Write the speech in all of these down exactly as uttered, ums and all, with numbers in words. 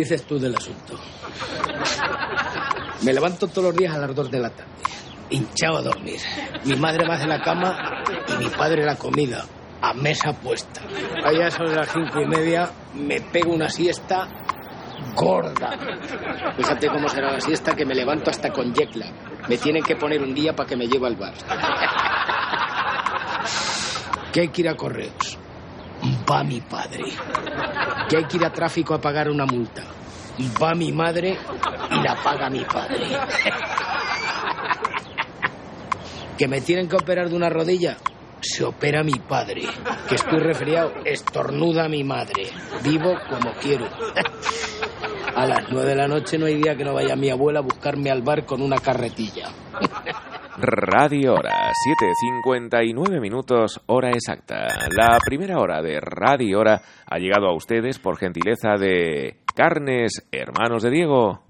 dices tú del asunto? Me levanto todos los días a las dos de la tarde, hinchado a dormir. Mi madre me hace la cama y mi padre la comida, a mesa puesta. Allá son las cinco y media, me pego una siesta gorda. Fíjate cómo será la siesta, que me levanto hasta con jet lag. Me tienen que poner un día para que me lleve al bar. Que hay que ir a correos. Va mi padre. Que hay que ir a tráfico a pagar una multa. Va mi madre y la paga mi padre. Que me tienen que operar de una rodilla. Se opera mi padre. Que estoy resfriado. Estornuda mi madre. Vivo como quiero. A las nueve de la noche no hay día que no vaya mi abuela a buscarme al bar con una carretilla. Radio Hora, siete cincuenta y nueve minutos, hora exacta. La primera hora de Radio Hora ha llegado a ustedes por gentileza de Carnes Hermanos de Diego.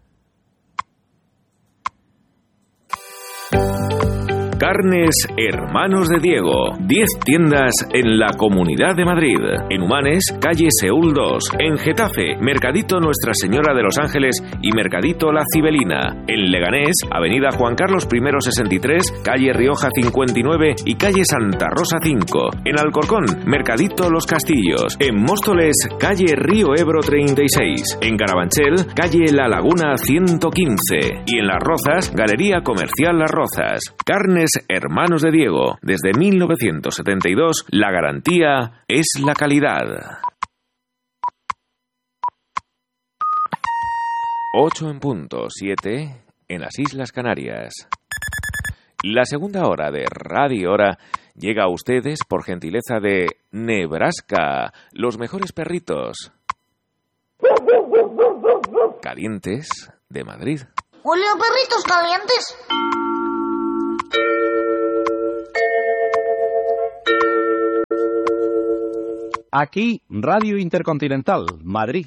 Carnes Hermanos de Diego. diez tiendas en la Comunidad de Madrid. En Humanes, calle Seúl dos. En Getafe, Mercadito Nuestra Señora de los Ángeles y Mercadito La Cibelina. En Leganés, avenida Juan Carlos I sesenta y tres, calle Rioja cincuenta y nueve y calle Santa Rosa cinco. En Alcorcón, Mercadito Los Castillos. En Móstoles, calle Río Ebro treinta y seis. En Carabanchel, calle La Laguna ciento quince. Y en Las Rozas, Galería Comercial Las Rozas. Carnes Hermanos de Diego. Desde mil novecientos setenta y dos, la garantía es la calidad. ocho en punto, siete en las Islas Canarias. La segunda hora de Radio Hora llega a ustedes por gentileza de Nebraska, los mejores perritos calientes de Madrid. ¡Hola, perritos calientes! Aquí, Radio Intercontinental, Madrid.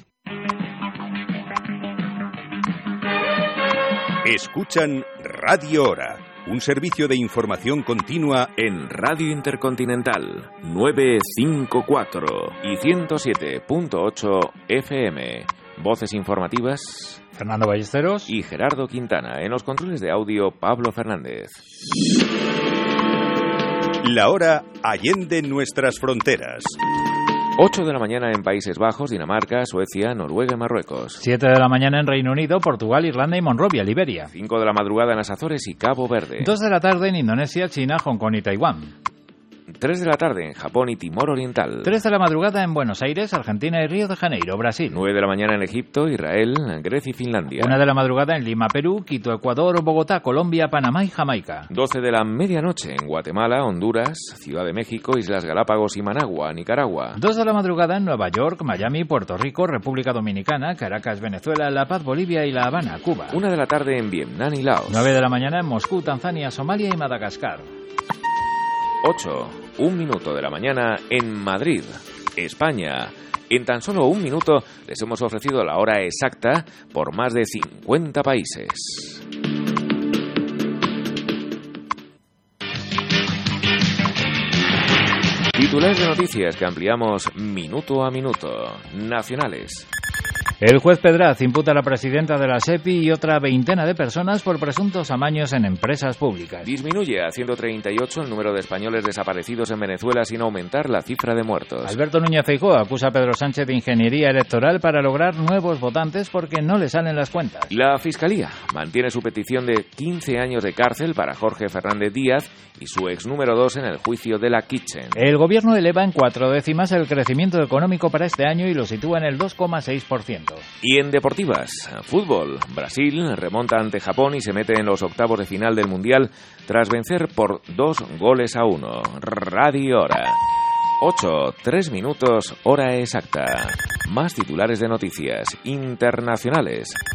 Escuchan Radio Hora, un servicio de información continua en Radio Intercontinental novecientos cincuenta y cuatro y ciento siete punto ocho F M. Voces informativas: Fernando Ballesteros y Gerardo Quintana. En los controles de audio, Pablo Fernández. La hora allende nuestras fronteras. ocho de la mañana en Países Bajos, Dinamarca, Suecia, Noruega y Marruecos. siete de la mañana en Reino Unido, Portugal, Irlanda y Monrovia, Liberia. cinco de la madrugada en las Azores y Cabo Verde. dos de la tarde en Indonesia, China, Hong Kong y Taiwán. tres de la tarde en Japón y Timor Oriental. tres de la madrugada en Buenos Aires, Argentina y Río de Janeiro, Brasil. nueve de la mañana en Egipto, Israel, Grecia y Finlandia. una de la madrugada en Lima, Perú, Quito, Ecuador, Bogotá, Colombia, Panamá y Jamaica. doce de la medianoche en Guatemala, Honduras, Ciudad de México, Islas Galápagos y Managua, Nicaragua. dos de la madrugada en Nueva York, Miami, Puerto Rico, República Dominicana, Caracas, Venezuela, La Paz, Bolivia y La Habana, Cuba. una de la tarde en Vietnam y Laos. nueve de la mañana en Moscú, Tanzania, Somalia y Madagascar. ocho. Un minuto de la mañana en Madrid, España. En tan solo un minuto les hemos ofrecido la hora exacta por más de cincuenta países. Titulares de noticias que ampliamos minuto a minuto. Nacionales. El juez Pedraz imputa a la presidenta de la SEPI y otra veintena de personas por presuntos amaños en empresas públicas. Disminuye a ciento treinta y ocho el número de españoles desaparecidos en Venezuela sin aumentar la cifra de muertos. Alberto Núñez Feijóo acusa a Pedro Sánchez de ingeniería electoral para lograr nuevos votantes porque no le salen las cuentas. La Fiscalía mantiene su petición de quince años de cárcel para Jorge Fernández Díaz y su ex número dos en el juicio de la Kitchen. El gobierno eleva en cuatro décimas el crecimiento económico para este año y lo sitúa en el dos coma seis por ciento. Y en deportivas, fútbol, Brasil remonta ante Japón y se mete en los octavos de final del Mundial tras vencer por dos goles a uno. Radio Hora. ocho, tres minutos, hora exacta. Más titulares de noticias internacionales.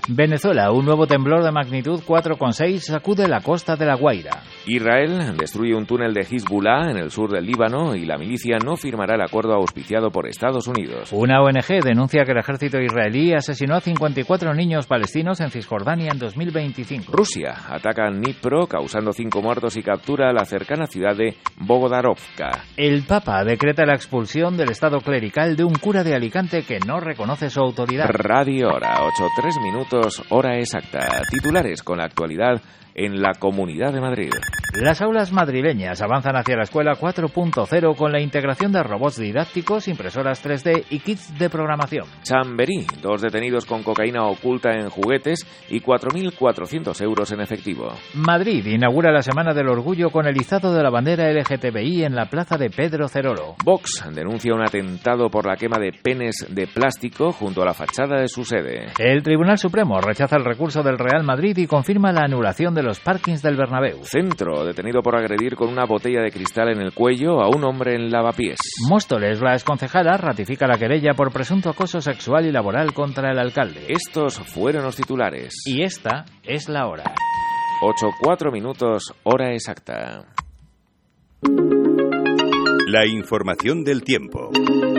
Venezuela, un nuevo temblor de magnitud cuatro coma seis sacude la costa de La Guaira. Israel destruye un túnel de Hezbollah en el sur del Líbano y la milicia no firmará el acuerdo auspiciado por Estados Unidos. Una O N G denuncia que el ejército israelí asesinó a cincuenta y cuatro niños palestinos en Cisjordania en dos mil veinticinco. Rusia ataca Dnipro causando cinco muertos y captura la cercana ciudad de Bogodarovka. El Papa decreta la expulsión del estado clerical de un cura de Alicante que no reconoce su autoridad. Radio Hora, ocho tres minutos, hora exacta. Titulares con la actualidad en la Comunidad de Madrid. Las aulas madrileñas avanzan hacia la escuela cuatro punto cero con la integración de robots didácticos, impresoras tres D y kits de programación. Chamberí, dos detenidos con cocaína oculta en juguetes y cuatro mil cuatrocientos euros en efectivo. Madrid inaugura la Semana del Orgullo con el izado de la bandera L G T B I en la plaza de Pedro Cerolo. Vox denuncia un atentado por la quema de penes de plástico junto a la fachada de su sede. El Tribunal Supremo rechaza el recurso del Real Madrid y confirma la anulación de los parkings del Bernabéu. Centro, detenido por agredir con una botella de cristal en el cuello a un hombre en Lavapiés. Móstoles, la exconcejala, ratifica la querella por presunto acoso sexual y laboral contra el alcalde. Estos fueron los titulares. Y esta es la hora. ocho cuatro minutos, hora exacta. La información del tiempo.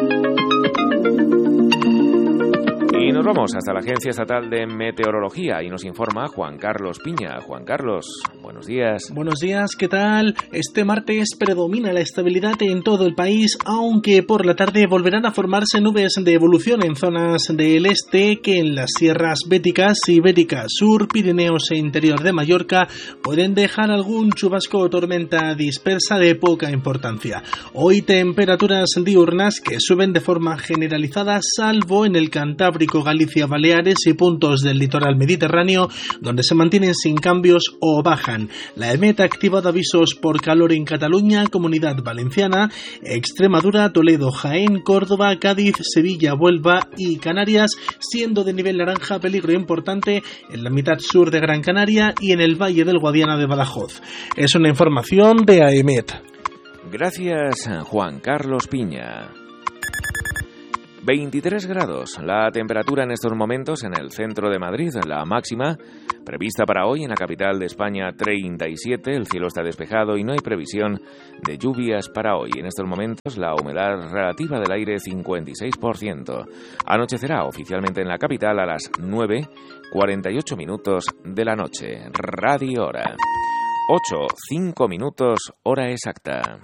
Y nos vamos hasta la Agencia Estatal de Meteorología y nos informa Juan Carlos Piña. Juan Carlos, buenos días. Buenos días, ¿qué tal? Este martes predomina la estabilidad en todo el país, aunque por la tarde volverán a formarse nubes de evolución en zonas del este que en las sierras béticas, Ibérica Sur, Pirineos e interior de Mallorca pueden dejar algún chubasco o tormenta dispersa de poca importancia. Hoy temperaturas diurnas que suben de forma generalizada, salvo en el Cantábrico, Galicia, Baleares y puntos del litoral mediterráneo, donde se mantienen sin cambios o bajan. La EMET ha activado avisos por calor en Cataluña, Comunidad Valenciana, Extremadura, Toledo, Jaén, Córdoba, Cádiz, Sevilla, Huelva y Canarias, siendo de nivel naranja peligro importante en la mitad sur de Gran Canaria y en el Valle del Guadiana de Badajoz. Es una información de AEMET. Gracias, Juan Carlos Piña. veintitrés grados, la temperatura en estos momentos en el centro de Madrid, la máxima prevista para hoy en la capital de España treinta y siete, el cielo está despejado y no hay previsión de lluvias para hoy. En estos momentos la humedad relativa del aire cincuenta y seis por ciento. Anochecerá oficialmente en la capital a las nueve cuarenta y ocho minutos de la noche. Radio Hora. ocho, cinco minutos, hora exacta.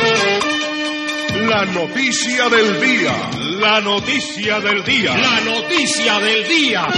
La noticia del día. La noticia del día. La noticia del día.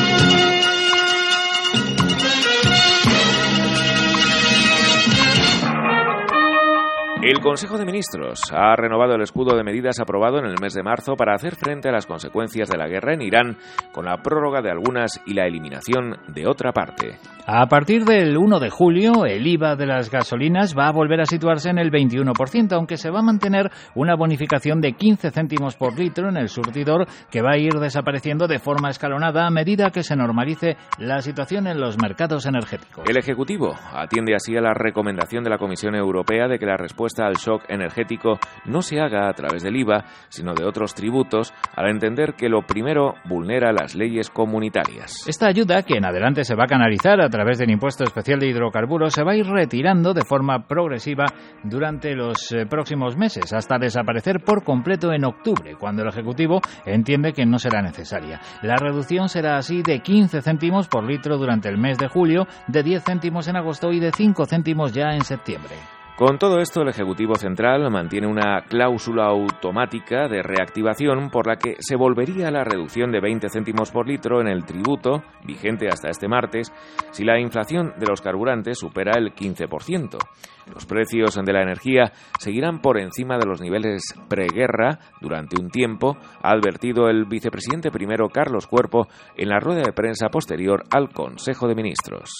El Consejo de Ministros ha renovado el escudo de medidas aprobado en el mes de marzo para hacer frente a las consecuencias de la guerra en Irán, con la prórroga de algunas y la eliminación de otra parte. A partir del uno de julio, el I V A de las gasolinas va a volver a situarse en el veintiuno por ciento, aunque se va a mantener una bonificación de quince céntimos por litro en el surtidor, que va a ir desapareciendo de forma escalonada a medida que se normalice la situación en los mercados energéticos. El Ejecutivo atiende así a la recomendación de la Comisión Europea de que la respuesta al shock energético no se haga a través del I V A, sino de otros tributos, al entender que lo primero vulnera las leyes comunitarias. Esta ayuda, que en adelante se va a canalizar a través del impuesto especial de hidrocarburos, se va a ir retirando de forma progresiva durante los eh, próximos meses, hasta desaparecer por completo en octubre, cuando el Ejecutivo entiende que no será necesaria. La reducción será así de quince céntimos por litro durante el mes de julio, de diez céntimos en agosto y de cinco céntimos ya en septiembre. Con todo esto, el Ejecutivo Central mantiene una cláusula automática de reactivación por la que se volvería a la reducción de veinte céntimos por litro en el tributo, vigente hasta este martes, si la inflación de los carburantes supera el quince por ciento. Los precios de la energía seguirán por encima de los niveles preguerra durante un tiempo, ha advertido el vicepresidente primero Carlos Cuerpo en la rueda de prensa posterior al Consejo de Ministros.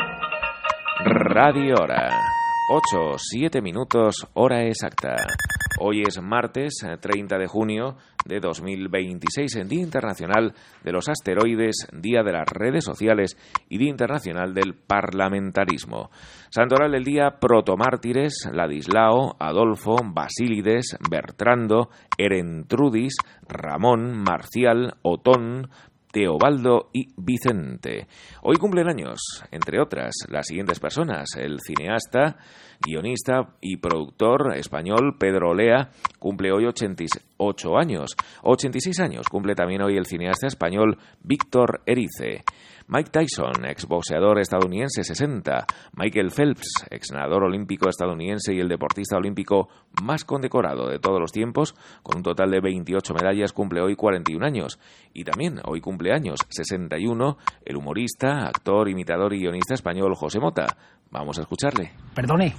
Radio Hora. ocho, siete minutos, hora exacta. Hoy es martes treinta de junio de dos mil veintiséis, en Día Internacional de los Asteroides, Día de las Redes Sociales y Día Internacional del Parlamentarismo. Santoral del día: protomártires Ladislao, Adolfo, Basílides, Bertrando, Erentrudis, Ramón, Marcial, Otón, Teobaldo y Vicente. Hoy cumplen años, entre otras, las siguientes personas: el cineasta, guionista y productor español Pedro Olea cumple hoy ochenta y ocho años. ochenta y seis años cumple también hoy el cineasta español Víctor Erice. Mike Tyson, exboxeador estadounidense, sesenta. Michael Phelps, exnadador olímpico estadounidense y el deportista olímpico más condecorado de todos los tiempos, con un total de veintiocho medallas, cumple hoy cuarenta y un años. Y también hoy cumple años, sesenta y uno, el humorista, actor, imitador y guionista español José Mota. Vamos a escucharle. Perdone,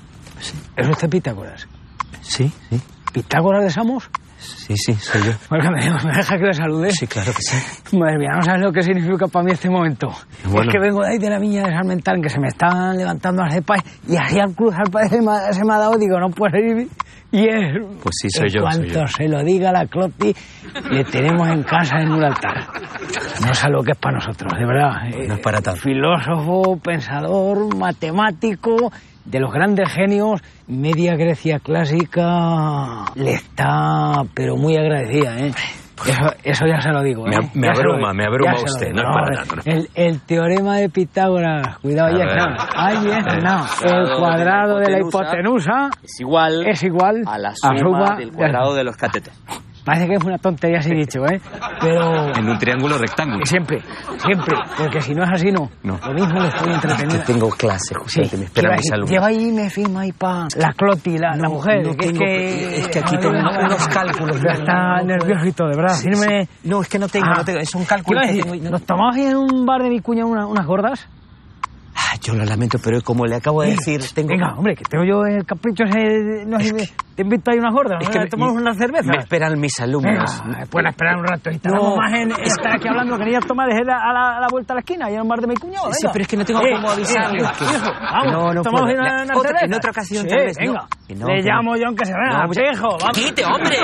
¿es usted Pitágoras? Sí, sí. ¿Pitágoras de Samos? Sí, sí, soy yo. Oiga, ¿me deja que le salude? Sí, claro que sí. Madre mía, no sabes lo que significa para mí este momento. Bueno. Es que vengo de ahí de la Viña de Sarmental, que se me están levantando las cepas, y así al cruzar parece se me, ha, se me ha dado, digo, no puede ir. Y es... Pues sí, soy en yo, cuanto soy yo. se lo diga la Cloti, le tenemos en casa en un altar. No sé lo que es para nosotros, de verdad. No es para tanto. Filósofo, pensador, matemático, de los grandes genios, media Grecia clásica le está, pero muy agradecida, ¿eh? Eso, eso ya se lo digo, ¿eh? Me, me abruma, me abruma usted, no es para tanto. No. El, el teorema de Pitágoras, cuidado, ahí está, ahí está, el cuadrado de la hipotenusa es igual, es igual a la suma, a suma del cuadrado de los catetos. Parece que es una tontería así dicho, ¿eh? Pero... En un triángulo rectángulo. Siempre, siempre, porque si no es así, no. no. Lo mismo lo estoy entreteniendo. Es que tengo clase, José, sí, me esperan mis alumnos. Lleva ahí y me firma ahí pa... La Cloti, la, no, la mujer. No que, tengo, que, es que aquí tengo unos, unos cálculos. Ya está nervioso y todo, de verdad. Sí, sí. No, es que no tengo, ah, no tengo, es un cálculo. Que tengo, no. ¿Nos tomamos en un bar de Vicuña una, unas gordas? Ah, yo lo lamento, pero como le acabo de venga, decir, tengo... Venga, hombre, que tengo yo el capricho ese... No, es que, te invito ahí unas gordas, es que tomamos una cerveza. Me esperan mis alumnos. Venga, pueden esperar un rato. Estamos no, más en estar aquí hablando que ni tomar desde la, a, la, a la vuelta a la esquina y en un bar de mi cuñado. Sí, pero es que no tengo eh, cómo avisarles. Eh, que... Vamos, no, no tomamos puedo. Una, una otra, en otra ocasión, sí, tal vez. Venga, no, le no, llamo yo aunque se vea. No, chico, vamos. ¡Quite, hombre!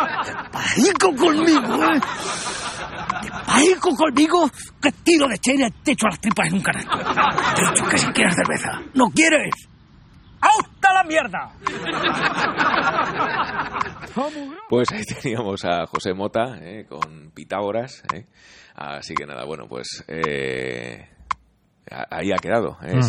¡Paico conmigo, eh! ¡Paico conmigo! ¡Que tiro de chile te echo las tripas en un canasto! Te he dicho que si quieres cerveza. ¿No quieres? ¡Hasta la mierda! Pues ahí teníamos a José Mota, eh, con Pitágoras, eh. Así que nada, bueno, pues eh, ahí ha quedado, eh. Mm.